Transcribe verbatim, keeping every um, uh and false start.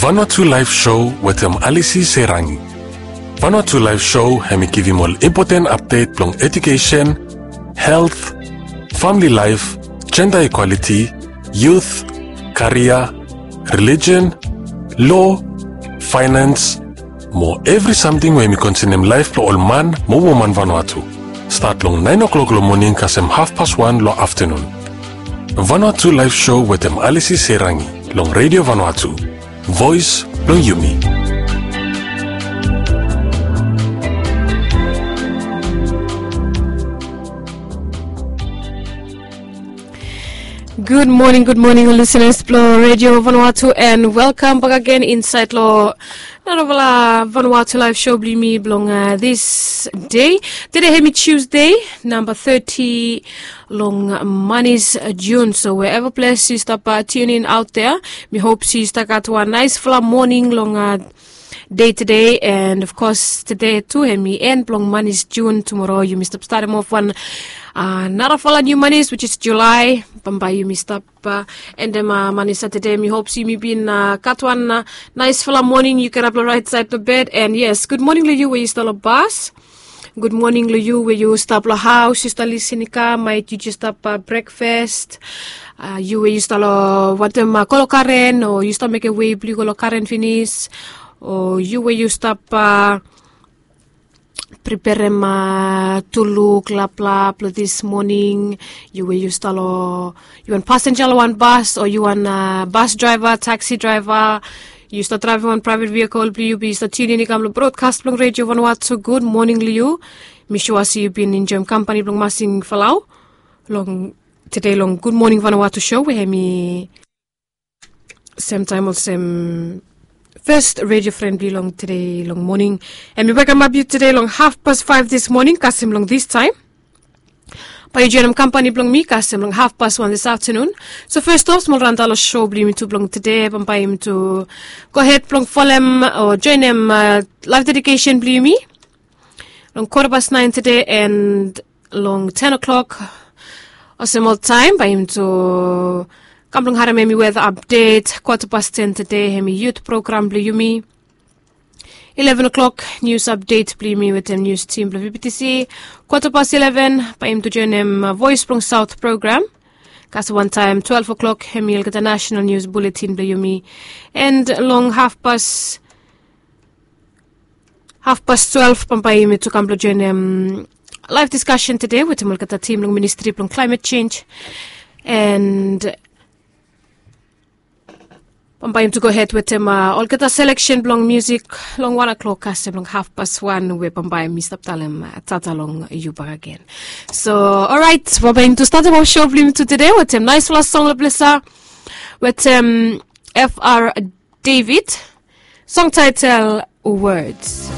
Vanuatu Live Show with um Alisi Serangi. Vanuatu Live Show hemi give you all important update plong education, health, family life, gender equality, youth, career, religion, law, finance, more every something when we consider life lo all man, mo woman Vanuatu. Start long nine o'clock lo morning kasem half past one lo afternoon. Vanuatu Live Show with um Alisi Serangi, long Radio Vanuatu. Voice long Yumi. Good morning, good morning, listeners. Plo Radio Vanuatu, and welcome back again inside Lo Naravala Vanuatu Live Show. Blimi Blong uh, this day. Today, Hemi Tuesday, number thirty, long Manis June. So wherever place you stop uh, tuning out there, we hope you start out to a nice flower morning long. Uh, Day today, and of course today too hemi and long manis June. Tomorrow you missed up start off one uh not a new manis which is July. Bamba you missed up uh, and then uh, manis Saturday. Me hope see me being uh, cut one uh, nice full morning. You can up the right side of the bed, and yes, good morning to you where you still a bus. Good morning to you where you stop the house. You still listening ka might you just up uh, breakfast. Uh, you where you still uh, what them uh, kolokaren or you still make a way blue kolokaren finish. Or you where you stop uh, prepare uh, to look lap lap this morning. You where you start uh, you want passenger one bus or you want uh, bus driver, taxi driver. You start driving one private vehicle. You be start tuning in broadcast long Radio Vanuatu. Good morning, Liu. Me sure see you been enjoying company long massing falau. Long today long Good Morning Vanuatu show. We have me same time or same. First radio friendly long today long morning, and we welcome up you today long half past five this morning. Kasim long this time. By join company blong me Kasim long half past one this afternoon. So first off, small randalo show blim to blong today. By him to go ahead blong follow him or join him uh, live dedication blim me long quarter past nine today and long ten o'clock or similar time. By him to Kamplong Haramemi weather update, quarter past ten today, Hemi youth program Bliyumi. eleven o'clock news update Bliyumi with the news team B P T C. Quarter past eleven, by him to join him uh, Voice from South program. Kasa one time, twelve o'clock, Hemi get the national news bulletin Bliyumi. And long half past, half past twelve, by him to come to join him live discussion today with the Mulkata team long Ministry from Climate Change. And Pambay to go ahead with him. Uh, all get a selection long music long one o'clock cast long half past one. We Pambay Mister Talem tata long you back again. So all right, Pambay to start our show to today with him nice last song Blessa with um F R David song title Words.